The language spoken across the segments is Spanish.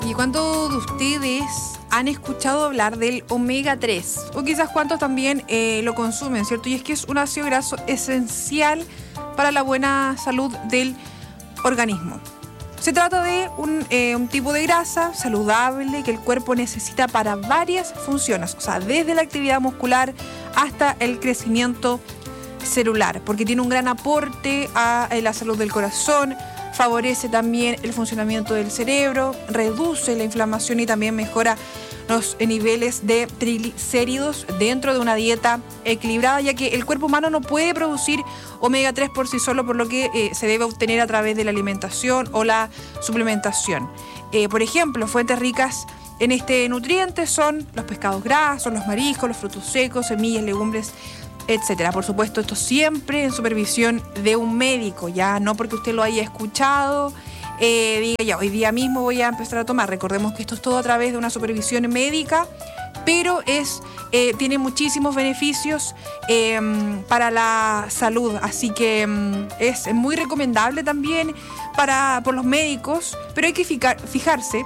¿Y cuántos de ustedes han escuchado hablar del omega 3? O quizás cuántos también lo consumen, ¿cierto? Y es que es un ácido graso esencial para la buena salud del organismo. Se trata de un tipo de grasa saludable que el cuerpo necesita para varias funciones, o sea, desde la actividad muscular hasta el crecimiento celular, porque tiene un gran aporte a la salud del corazón, favorece también el funcionamiento del cerebro, reduce la inflamación y también mejora los niveles de triglicéridos dentro de una dieta equilibrada, ya que el cuerpo humano no puede producir omega 3 por sí solo, por lo que se debe obtener a través de la alimentación o la suplementación. Por ejemplo, fuentes ricas en este nutriente son los pescados grasos, los mariscos, los frutos secos, semillas, legumbres, etcétera. Por supuesto, esto siempre en supervisión de un médico, ya no porque usted lo haya escuchado, diga ya, hoy día mismo voy a empezar a tomar. Recordemos que esto es todo a través de una supervisión médica, pero tiene muchísimos beneficios para la salud, así que es muy recomendable también por los médicos, pero hay que fijarse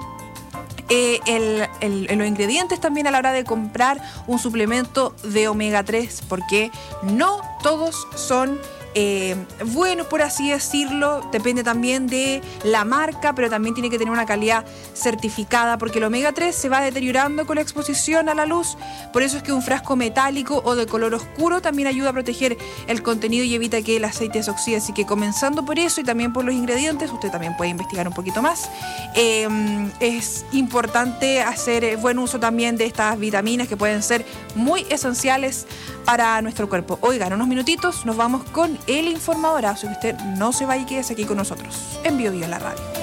en los ingredientes también a la hora de comprar un suplemento de omega 3, porque no todos son buenos, por así decirlo. Depende también de la marca, pero también tiene que tener una calidad certificada, porque el omega 3 se va deteriorando con la exposición a la luz. Por eso es que un frasco metálico o de color oscuro también ayuda a proteger el contenido y evita que el aceite se oxide. Así que comenzando por eso y también por los ingredientes, usted también puede investigar un poquito más. Es importante hacer buen uso también de estas vitaminas que pueden ser muy esenciales para nuestro cuerpo. Oigan, unos minutitos nos vamos con el informador, así que usted no se vaya y quédese aquí con nosotros en Bio Bio en la radio.